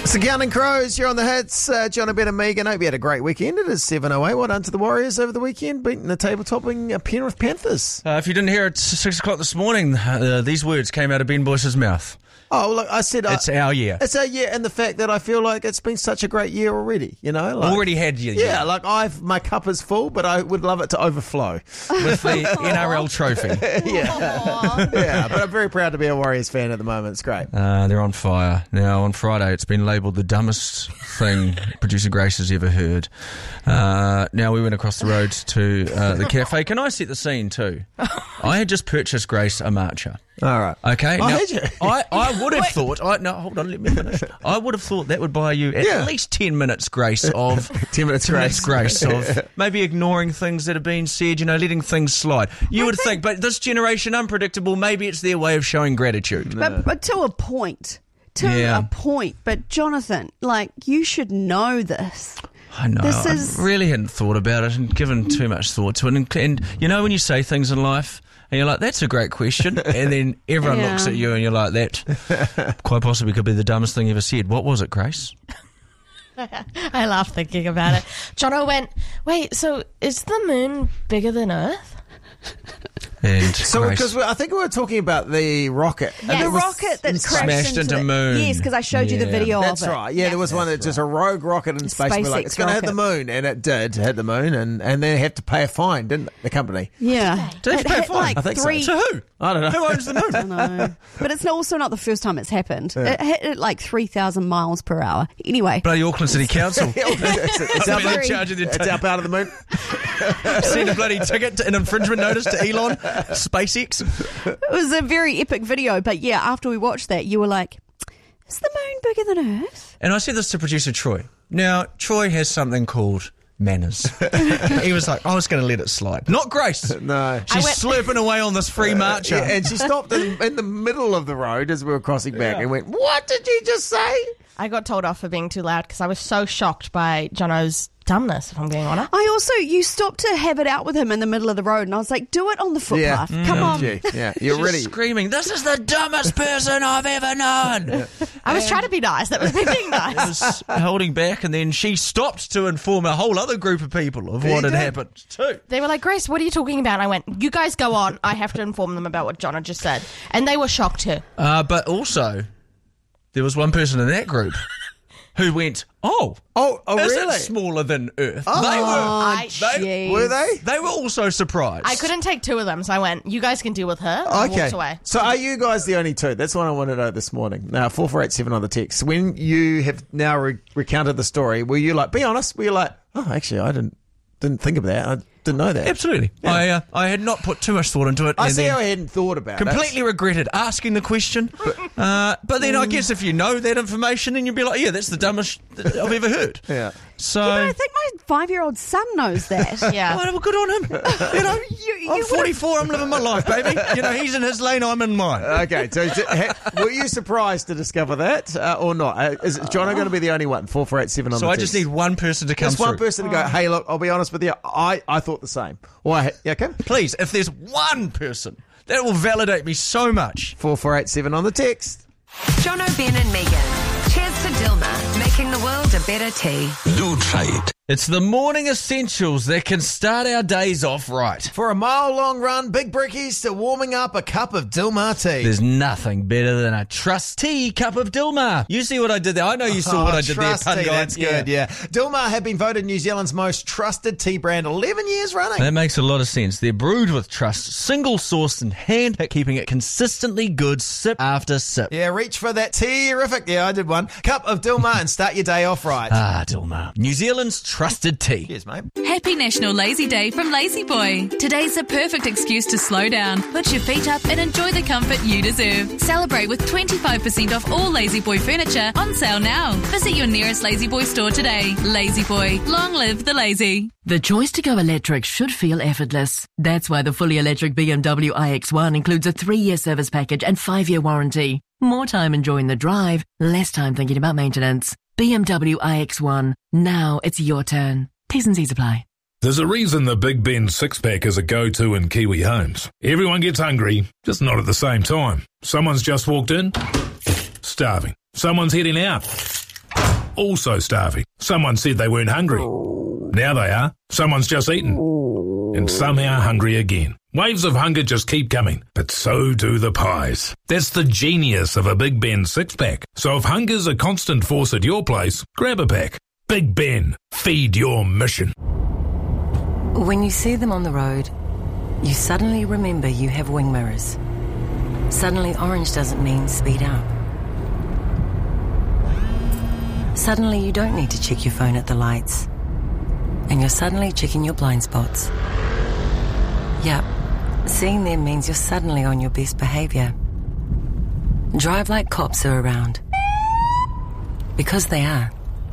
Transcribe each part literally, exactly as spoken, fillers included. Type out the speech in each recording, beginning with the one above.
It's the Counting Crows. You're on the hits. Uh, John, Ben and Megan. Hope you had a great weekend. It is seven oh eight. Well done to the Warriors over the weekend, beating the table-topping uh, Penrith Panthers. Uh, if you didn't hear it, six o'clock this morning, uh, these words came out of Ben Boyce's mouth. Oh, look, I said... It's uh, our year. It's our year, and the fact that I feel like it's been such a great year already, you know? Like, Already had your Yeah, year. like I've my cup is full, but I would love it to overflow. With the N R L trophy. yeah. yeah, but I'm very proud to be a Warriors fan at the moment. It's great. Uh, they're on fire. Now, on Friday, it's been labelled the dumbest thing producer Grace has ever heard. Uh, now, we went across the road to uh, the cafe. Can I set the scene too? I had just purchased Grace a matcha. All right. Okay. Oh, now, had you? I, I would have thought... I, no, hold on, let me finish. I would have thought that would buy you at Yeah. least ten minutes grace of... ten minutes ten grace. minutes grace of maybe ignoring things that have been said, you know, letting things slide. You would think, but this generation, unpredictable, maybe it's their way of showing gratitude. But, but to a point. To Yeah. a point. But, Jonathan, like, you should know this. I know. This I is- really hadn't thought about it and given too much thought to it. And, and you know when you say things in life and you're like, that's a great question. And then everyone Yeah. looks at you and you're like, that quite possibly could be the dumbest thing you ever said. What was it, Grace? I laughed thinking about it. Jono went, wait, so is the moon bigger than Earth? And So, Grace, because I think we were talking about the rocket. And The there was- rocket that crashed smashed into the moon. Yes, because I showed you the Yeah. video That's of it. right. Yeah, there was one that just a rogue rocket in space. We're like, SpaceX it's going to hit the rocket. moon, and it did hit the moon, and, and they had to pay a fine, didn't the company? Yeah. Did they It pay a hit fine? like I think so. three. to who? I don't know. Who owns the moon? No. But it's also not the first time it's happened. It hit at like three thousand miles per hour. Anyway. Bloody Auckland City Council. it's, it's, I'll be up, in charge of the it's up out of the moon. Send a bloody ticket, to, an infringement notice to Elon, SpaceX. It was a very epic video, but yeah, after we watched that, you were like, is the moon bigger than Earth? And I said this to producer Troy. Now, Troy has something called manners. He was like, I was going to let it slide. Not Grace. No. She's went- slurping away on this free marcher. Yeah, and she stopped in, in the middle of the road as we were crossing back and went, what did you just say? I got told off for being too loud because I was so shocked by Jono's dumbness, if I'm being honest. I also, you stopped to have it out with him in the middle of the road, and I was like, do it on the Yeah. footpath. Come on. Gee, yeah, you're She's ready. screaming, this is the dumbest person I've ever known. I was trying to be nice. That was me being nice. Was holding back, and then she stopped to inform a whole other group of people of what You had did? happened too. They were like, Grace, what are you talking about? And I went, you guys go on. I have to inform them about what Jono just said. And they were shocked too. Uh, but also, there was one person in that group who went, oh, Oh, oh is really? it smaller than Earth? Oh. They were. I, They, Jeez. Were they? they were also surprised. I couldn't take two of them, so I went, you guys can deal with her. And Okay. walked away. So are you guys the only two? That's what I wanted to know this morning. Now, four four eight seven on the text. When you have now re- recounted the story, were you like, be honest, were you like, oh, actually, I didn't didn't think of that. I didn't know that. Absolutely. Yeah. I uh, I had not put too much thought into it. I and see then how I hadn't thought about completely regretted asking the question. Uh, but then I guess if you know that information, then you'd be like, yeah, that's the dumbest that I've ever heard. it. Yeah. So, But I think my five-year-old son knows that. Yeah. well, good on him. You know, You- you I'm would've- forty-four. I'm living my life, baby. You know, he's in his lane. I'm in mine. Okay, so d- ha- were you surprised to discover that uh, or not? Uh, is Jono going to be the only one? four four eight seven on So the I text. just need one person to come Just one through. person to go, hey, look, I'll be honest with you, I, I thought the same. Or I, yeah, okay? Please, if there's one person, that will validate me so much. four four eight seven on the text. Jono, Ben and Megan. Cheers to Dilma, making the world a better tea. Do try it. It's the morning essentials that can start our days off right. For a mile-long run, big brickies to warming up a cup of Dilmah tea. There's nothing better than a trusty cup of Dilmah. You see what I did there? I know you saw what I did there, Trusty, pun guy. that's good, yeah. Dilmah have been voted New Zealand's most trusted tea brand eleven years running. That makes a lot of sense. They're brewed with trust, single-sourced and hand-picked, keeping it consistently good sip after sip. Yeah, reach for that terrific, yeah, I did one, cup of Dilmah and start your day off right. Ah, Dilmah. New Zealand's trusted tea. Cheers, mate. Happy National Lazy Day from Lazy Boy. Today's the perfect excuse to slow down, put your feet up and enjoy the comfort you deserve. Celebrate with twenty-five percent off all Lazy Boy furniture on sale now. Visit your nearest Lazy Boy store today. Lazy Boy, long live the lazy. The choice to go electric should feel effortless. That's why the fully electric B M W i X one includes a three-year service package and five-year warranty. More time enjoying the drive, less time thinking about maintenance. B M W i X one. Now it's your turn. T's and C's apply. There's a reason the Big Ben six-pack is a go-to in Kiwi homes. Everyone gets hungry, just not at the same time. Someone's just walked in, starving. Someone's heading out, also starving. Someone said they weren't hungry. Now they are. Someone's just eaten. And somehow hungry again. Waves of hunger just keep coming, but so do the pies. That's the genius of a Big Ben six-pack. So if hunger's a constant force at your place, grab a pack. Big Ben, feed your mission. When you see them on the road, you suddenly remember you have wing mirrors. Suddenly orange doesn't mean speed up. Suddenly you don't need to check your phone at the lights. And you're suddenly checking your blind spots. Yep, seeing them means you're suddenly on your best behaviour. Drive like cops are around. Because they are.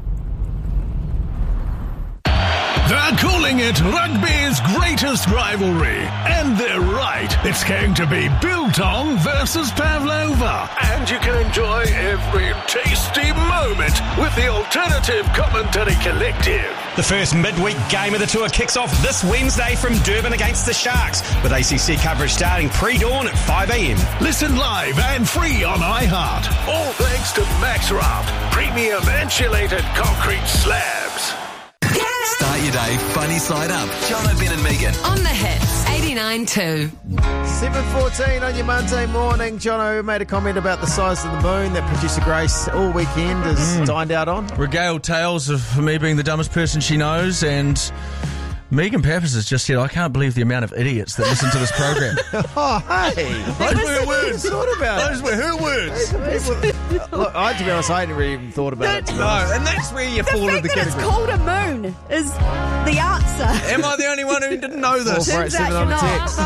They're calling it rugby's greatest rivalry. And they're right. It's going to be Biltong versus Pavlova. And you can enjoy every tasty moment with the Alternative Commentary Collective. The first midweek game of the tour kicks off this Wednesday from Durban against the Sharks, with A C C coverage starting pre-dawn at five a.m. Listen live and free on iHeart. All thanks to MaxRaft, premium insulated concrete slabs. Start your day funny side up. Jono, Ben and Megan. On the hits, eighty-nine two. seven fourteen on your Monday morning. Jono made a comment about the size of the moon that producer Grace all weekend has mm. dined out on. Regaled tales of me being the dumbest person she knows, and Megan Pappas has just said, I can't believe the amount of idiots that listen to this program. Oh, hey. Those were her words. Thought about Those it. were her words. People, look, I, to be honest, I hadn't really even thought about it. No, and that's where you The fall fact into the that category. it's called a moon is the answer. Am I the only one who didn't know this? Four, four, eight, Turns out seven you're on the not. text.